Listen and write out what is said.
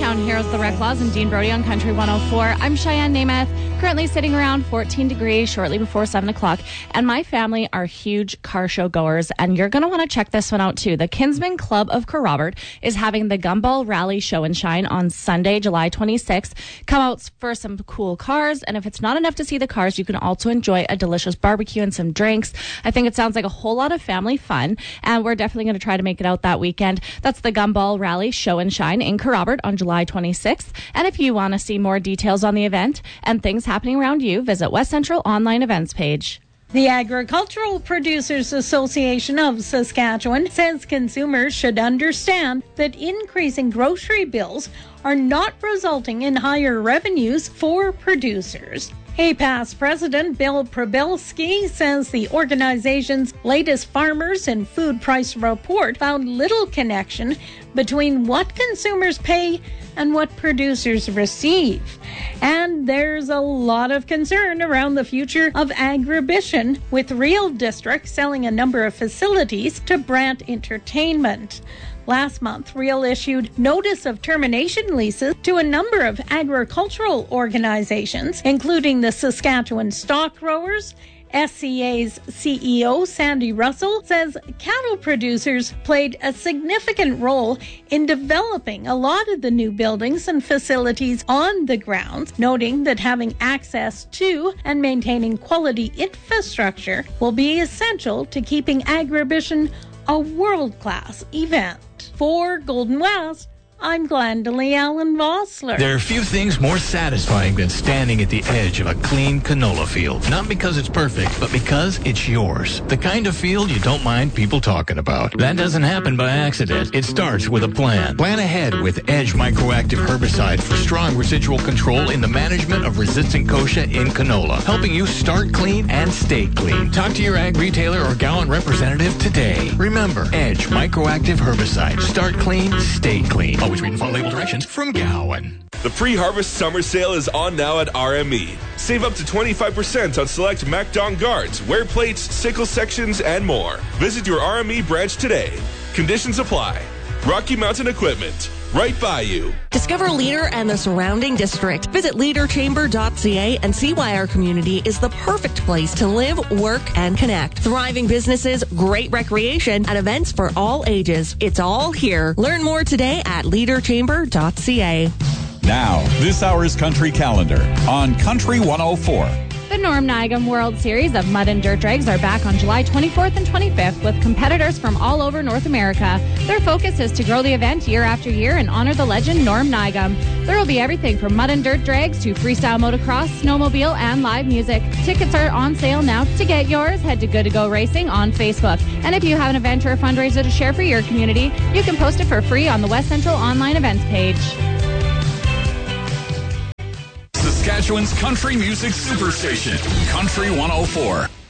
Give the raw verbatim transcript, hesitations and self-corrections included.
Hometown Heroes, the Reclaws, and Dean Brody on Country one oh four. I'm Cheyenne Namath, currently sitting around fourteen degrees shortly before seven o'clock. And my family are huge car show goers, and you're going to want to check this one out too. The Kinsman Club of Kerrobert is having the Gumball Rally Show and Shine on Sunday, July twenty-sixth. Come out for some cool cars, and if it's not enough to see the cars, you can also enjoy a delicious barbecue and some drinks. I think it sounds like a whole lot of family fun, and we're definitely going to try to make it out that weekend. That's the Gumball Rally Show and Shine in Kerrobert on July twenty-sixth. And if you want to see more details on the event and things happening around you, visit West Central online events page. The Agricultural Producers Association of Saskatchewan says consumers should understand that increasing grocery bills are not resulting in higher revenues for producers. A past president, Bill Probelski, says the organization's latest farmers and food price report found little connection between what consumers pay and what producers receive. And there's a lot of concern around the future of Agribition, with Real District selling a number of facilities to Brant Entertainment. Last month, Real issued notice of termination leases to a number of agricultural organizations, including the Saskatchewan Stock Growers. S C A's C E O, Sandy Russell, says cattle producers played a significant role in developing a lot of the new buildings and facilities on the grounds, noting that having access to and maintaining quality infrastructure will be essential to keeping Agribition a world-class event. For Golden West, I'm Glendalee Allen Vossler. There are few things more satisfying than standing at the edge of a clean canola field. Not because it's perfect, but because it's yours. The kind of field you don't mind people talking about. That doesn't happen by accident. It starts with a plan. Plan ahead with Edge Microactive Herbicide for strong residual control in the management of resistant kochia in canola, helping you start clean and stay clean. Talk to your ag retailer or Gowan representative today. Remember, Edge Microactive Herbicide. Start clean, stay clean. Always read and follow label directions from Gowan. The pre-harvest summer sale is on now at R M E. Save up to twenty-five percent on select MacDon guards, wear plates, sickle sections, and more. Visit your R M E branch today. Conditions apply. Rocky Mountain Equipment, right by you. Discover Leader and the surrounding district. Visit leader chamber dot c a and see why our community is the perfect place to live, work, and connect. Thriving businesses, great recreation, and events for all ages. It's all here. Learn more today at leader chamber dot c a. Now, this hour's Country Calendar on Country one oh four. The Norm Nigam World Series of Mud and Dirt Drags are back on July twenty-fourth and twenty-fifth with competitors from all over North America. Their focus is to grow the event year after year and honor the legend Norm Nigam. There will be everything from mud and dirt drags to freestyle motocross, snowmobile, and live music. Tickets are on sale now. To get yours, head to Good to Go Racing on Facebook. And if you have an event or a fundraiser to share for your community, you can post it for free on the West Central online events page. Saskatchewan's country music superstation, Country one oh four.